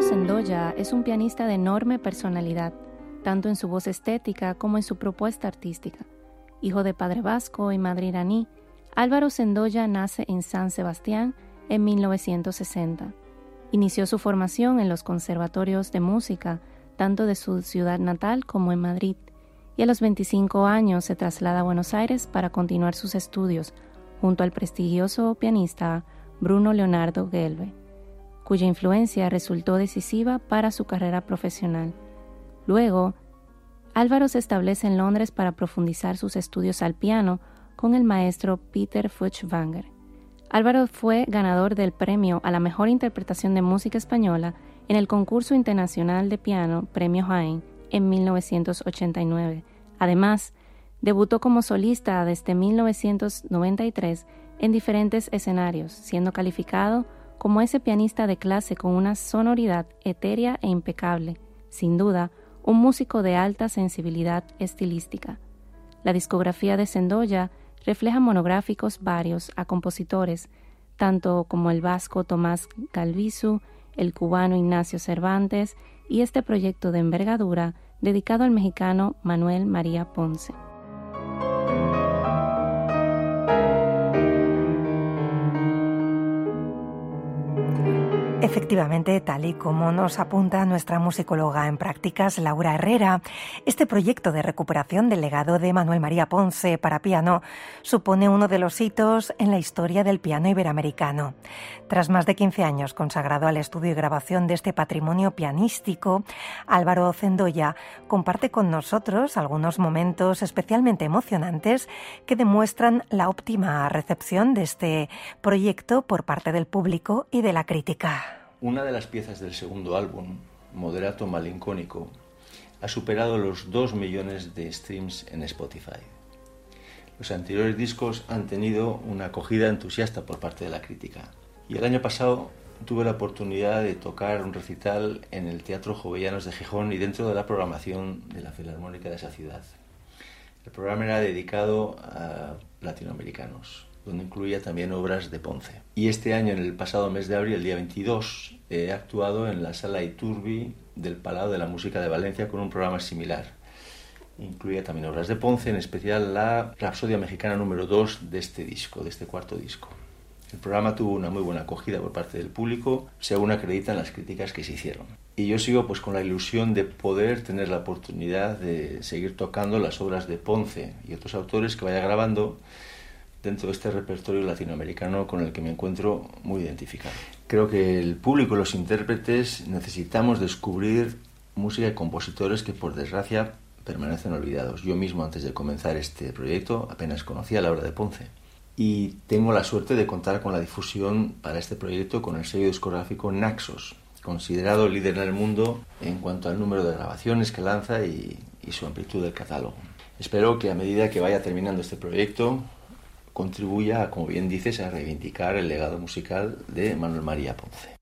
Sendoya es un pianista de enorme personalidad, tanto en su voz estética como en su propuesta artística. Hijo de padre vasco y madre iraní, Álvaro Sendoya nace en San Sebastián en 1960. Inició su formación en los conservatorios de música, tanto de su ciudad natal como en Madrid, y a los 25 años se traslada a Buenos Aires para continuar sus estudios junto al prestigioso pianista Bruno Leonardo Gelbe, cuya influencia resultó decisiva para su carrera profesional. Luego, Álvaro se establece en Londres para profundizar sus estudios al piano con el maestro Peter Furtwängler. Álvaro fue ganador del premio a la mejor interpretación de música española en el concurso internacional de piano Premio Jaén en 1989. Además, debutó como solista desde 1993 en diferentes escenarios, siendo calificado como ese pianista de clase con una sonoridad etérea e impecable, sin duda, un músico de alta sensibilidad estilística. La discografía de Sendoya refleja monográficos varios a compositores, tanto como el vasco Tomás Galvizu, el cubano Ignacio Cervantes y este proyecto de envergadura dedicado al mexicano Manuel María Ponce. Efectivamente, tal y como nos apunta nuestra musicóloga en prácticas, Laura Herrera, este proyecto de recuperación del legado de Manuel María Ponce para piano supone uno de los hitos en la historia del piano iberoamericano. Tras más de 15 años consagrado al estudio y grabación de este patrimonio pianístico, Álvaro Sendoya comparte con nosotros algunos momentos especialmente emocionantes que demuestran la óptima recepción de este proyecto por parte del público y de la crítica. Una de las piezas del segundo álbum, Moderato Malincónico, ha superado los 2 millones de streams en Spotify. Los anteriores discos han tenido una acogida entusiasta por parte de la crítica. Y el año pasado tuve la oportunidad de tocar un recital en el Teatro Jovellanos de Gijón y dentro de la programación de la Filarmónica de esa ciudad. El programa era dedicado a latinoamericanos, donde incluía también obras de Ponce. Y este año, en el pasado mes de abril, el día 22, he actuado en la Sala Iturbi del Palau de la Música de Valencia con un programa similar. Incluía también obras de Ponce, en especial la Rapsodia Mexicana número 2 de este disco, de este cuarto disco. El programa tuvo una muy buena acogida por parte del público, según acreditan las críticas que se hicieron. Y yo sigo pues con la ilusión de poder tener la oportunidad de seguir tocando las obras de Ponce y otros autores que vaya grabando dentro de este repertorio latinoamericano con el que me encuentro muy identificado. Creo que el público y los intérpretes necesitamos descubrir música y compositores que, por desgracia, permanecen olvidados. Yo mismo, antes de comenzar este proyecto, apenas conocía la obra de Ponce. Y tengo la suerte de contar con la difusión para este proyecto con el sello discográfico Naxos, considerado líder en el mundo en cuanto al número de grabaciones que lanza y su amplitud del catálogo. Espero que a medida que vaya terminando este proyecto contribuya, como bien dices, a reivindicar el legado musical de Manuel María Ponce.